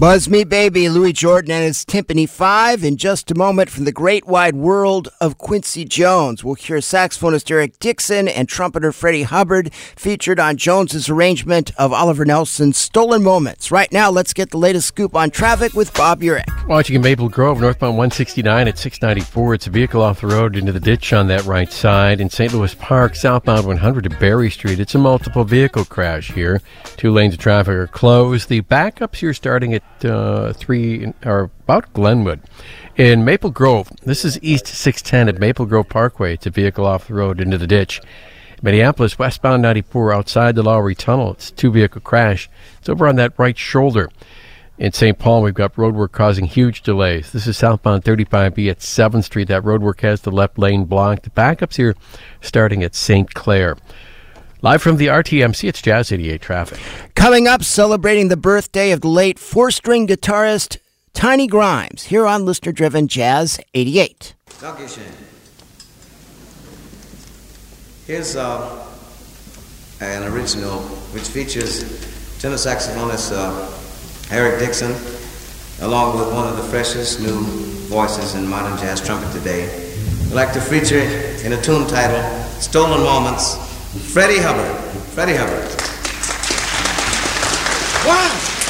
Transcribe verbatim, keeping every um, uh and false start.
Buzz Me Baby, Louis Jordan and his Timpani Five. In just a moment, from the great wide world of Quincy Jones, we'll hear saxophonist Eric Dixon and trumpeter Freddie Hubbard featured on Jones's arrangement of Oliver Nelson's Stolen Moments. Right now, let's get the latest scoop on traffic with Bob Urich. Watching in Maple Grove, northbound one sixty-nine at six ninety-four. It's a vehicle off the road into the ditch on that right side. In Saint Louis Park, southbound one hundred to Berry Street. It's a multiple vehicle crash here. Two lanes of traffic are closed. The backups here starting at uh, three, or about Glenwood. In Maple Grove, this is East six ten at Maple Grove Parkway. It's a vehicle off the road into the ditch. Minneapolis, westbound ninety-four outside the Lowry Tunnel. It's a two-vehicle crash. It's over on that right shoulder. In Saint Paul, we've got roadwork causing huge delays. This is southbound thirty-five B at seventh Street. That roadwork has the left lane blocked. The backups here starting at Saint Clair. Live from the R T M C, it's Jazz eighty-eight traffic. Coming up, celebrating the birthday of the late four-string guitarist Tiny Grimes, here on listener-driven Jazz eighty-eight. Okay, Shane. Here's uh, an original which features tenor saxophonist uh, Eric Dixon, along with one of the freshest new voices in modern jazz trumpet today. I'd like to feature in a tune titled Stolen Moments, Freddie Hubbard. Freddie Hubbard.